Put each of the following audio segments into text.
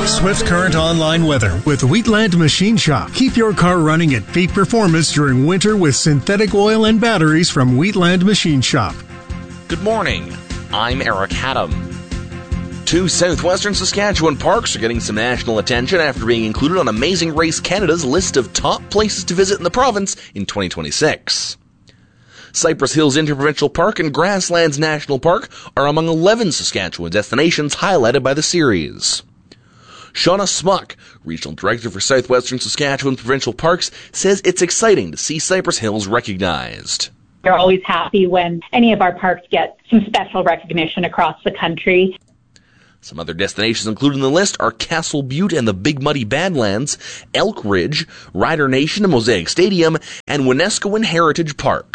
Swift Current Online weather with Wheatland Machine Shop. Keep your car running at peak performance during winter with synthetic oil and batteries from Wheatland Machine Shop. Good morning. I'm Eric Haddam. 2 southwestern Saskatchewan parks are getting some national attention after being included on Amazing Race Canada's list of top places to visit in the province in 2026. Cypress Hills Interprovincial Park and Grasslands National Park are among 11 Saskatchewan destinations highlighted by the series. Shauna Smuck, Regional Director for Southwestern Saskatchewan Provincial Parks, says it's exciting to see Cypress Hills recognized. We're always happy when any of our parks get some special recognition across the country. Some other destinations included in the list are Castle Butte and the Big Muddy Badlands, Elk Ridge, Rider Nation and Mosaic Stadium, and Winiescowan Heritage Park.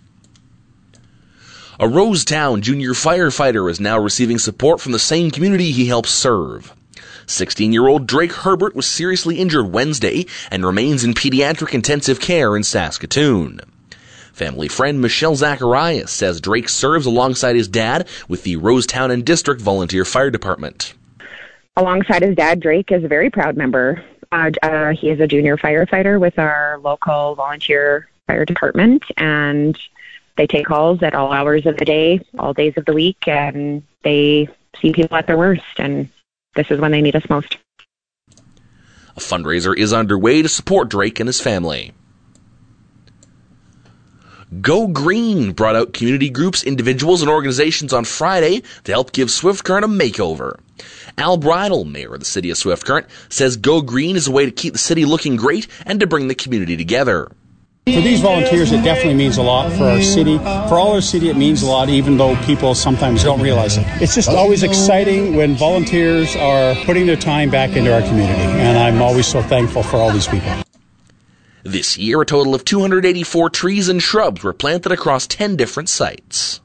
A Rosetown junior firefighter is now receiving support from the same community he helps serve. 16-year-old Drake Herbert was seriously injured Wednesday and remains in pediatric intensive care in Saskatoon. Family friend Michelle Zacharias says Drake serves alongside his dad with the Rosetown and District Volunteer Fire Department. Alongside his dad, Drake is a very proud member. He is a junior firefighter with our local volunteer fire department, and they take calls at all hours of the day, all days of the week, and they see people at their worst, and this is when they need us most. A fundraiser is underway to support Drake and his family. Go Green brought out community groups, individuals, and organizations on Friday to help give Swift Current a makeover. Al Bridle, mayor of the city of Swift Current, says Go Green is a way to keep the city looking great and to bring the community together. For these volunteers, it definitely means a lot for our city. For all our city, it means a lot, even though people sometimes don't realize it. It's just always exciting when volunteers are putting their time back into our community, and I'm always so thankful for all these people. This year, a total of 284 trees and shrubs were planted across 10 different sites.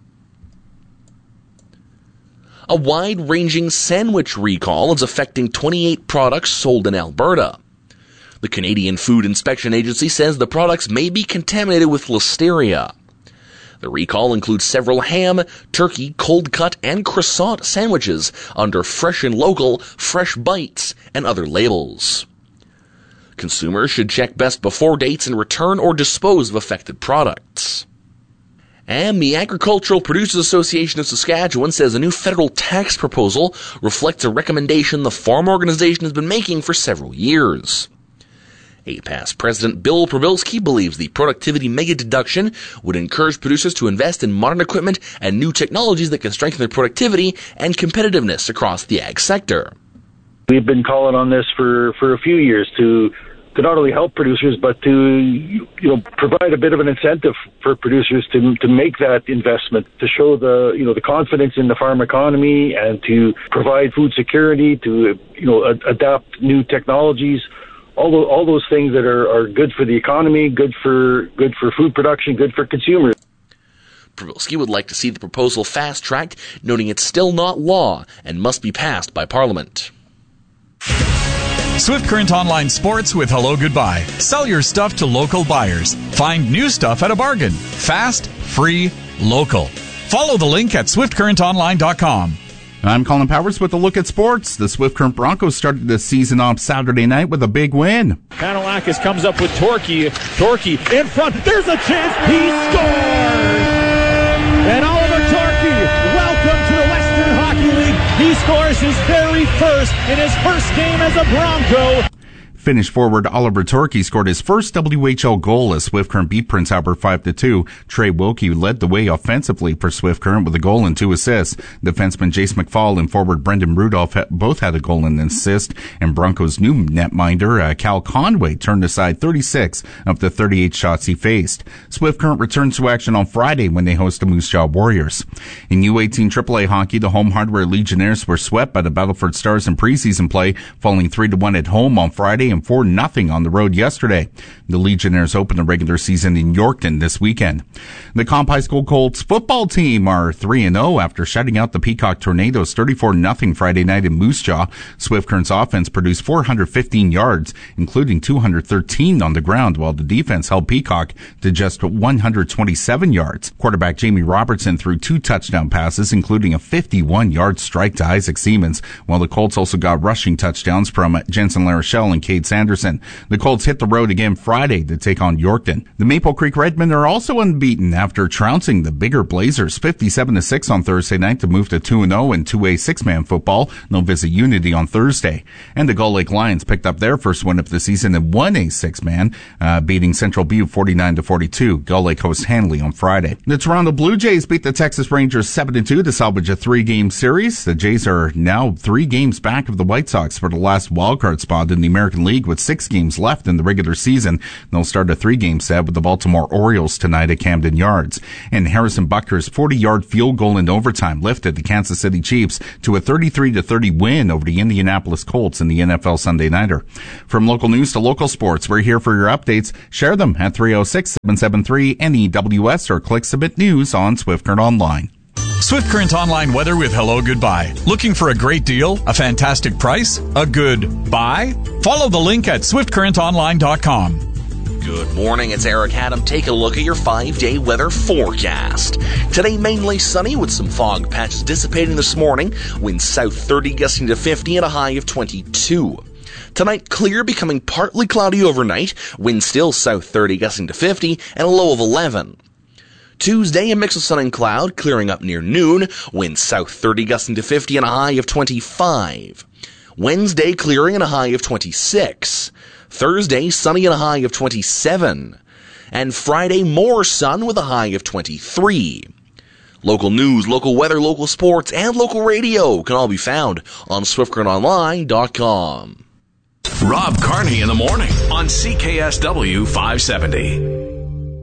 A wide-ranging sandwich recall is affecting 28 products sold in Alberta. The Canadian Food Inspection Agency says the products may be contaminated with listeria. The recall includes several ham, turkey, cold cut, and croissant sandwiches under Fresh and Local, Fresh Bites, and other labels. Consumers should check best before dates and return or dispose of affected products. And the Agricultural Producers Association of Saskatchewan says a new federal tax proposal reflects a recommendation the farm organization has been making for several years. APAS President Bill Probilski believes the productivity mega deduction would encourage producers to invest in modern equipment and new technologies that can strengthen their productivity and competitiveness across the ag sector. We've been calling on this for a few years to not only help producers, but to provide a bit of an incentive for producers to make that investment, to show the confidence in the farm economy and to provide food security, to adapt new technologies. All those things that are good for the economy, good for food production, good for consumers. Probilski would like to see the proposal fast-tracked, noting it's still not law and must be passed by Parliament. Swift Current Online Sports with Hello Goodbye. Sell your stuff to local buyers. Find new stuff at a bargain. Fast, free, local. Follow the link at swiftcurrentonline.com. I'm Colin Powers with a look at sports. The Swift Current Broncos started the season off Saturday night with a big win. Panelakis comes up with Torquay. Torquay in front. There's a chance. He scores! And Oliver Torquay, welcome to the Western Hockey League. He scores his very first in his first game as a Bronco. Finnish forward Oliver Torquay scored his first WHL goal as Swift Current beat Prince Albert 5-2. Trey Wilkie led the way offensively for Swift Current with a goal and 2 assists. Defenseman Jace McFall and forward Brendan Rudolph both had a goal and an assist. And Broncos' new netminder Cal Conway turned aside 36 of the 38 shots he faced. Swift Current returns to action on Friday when they host the Moose Jaw Warriors. In U18 AAA hockey, the Home Hardware Legionnaires were swept by the Battleford Stars in preseason play, falling 3-1 at home on Friday Friday and 4-0 on the road yesterday. The Legionnaires open the regular season in Yorkton this weekend. The Comp High School Colts football team are 3-0 after shutting out the Peacock Tornadoes 34-0 Friday night in Moose Jaw. Swift Current's offense produced 415 yards, including 213 on the ground, while the defense held Peacock to just 127 yards. Quarterback Jamie Robertson threw 2 touchdown passes, including a 51-yard strike to Isaac Siemens, while the Colts also got rushing touchdowns from Jensen Larochelle and Cade Sanderson. The Colts hit the road again Friday to take on Yorkton. The Maple Creek Redmen are also unbeaten after trouncing the Bigger Blazers 57-6 on Thursday night to move to 2-0 in 2A six-man football. They'll visit Unity on Thursday. And the Gull Lake Lions picked up their first win of the season in 1A six-man, beating Central Butte 49-42. Gull Lake hosts Hanley on Friday. The Toronto Blue Jays beat the Texas Rangers 7-2 to salvage a 3-game series. The Jays are now 3 games back of the White Sox for the last wildcard spot in the American League with 6 games left in the regular season. They'll start a 3-game set with the Baltimore Orioles tonight at Camden Yards. And Harrison Butker's 40-yard field goal in overtime lifted the Kansas City Chiefs to a 33-30 win over the Indianapolis Colts in the NFL Sunday Nighter. From local news to local sports, we're here for your updates. Share them at 306-773-NEWS or click Submit News on Swift Current Online. Swift Current Online weather with Hello Goodbye. Looking for a great deal, a fantastic price, a good buy? Follow the link at swiftcurrentonline.com. Good morning, it's Eric Haddam. Take a look at your 5-day weather forecast. Today, mainly sunny with some fog patches dissipating this morning. Winds south 30 gusting to 50 and a high of 22. Tonight, clear, becoming partly cloudy overnight. Winds still south 30 gusting to 50 and a low of 11. Tuesday, a mix of sun and cloud, clearing up near noon. Winds south 30 gusting to 50 and a high of 25. Wednesday, clearing and a high of 26. Thursday, sunny and a high of 27. And Friday, more sun with a high of 23. Local news, local weather, local sports, and local radio can all be found on SwiftCurrentOnline.com. Rob Carney in the morning on CKSW 570.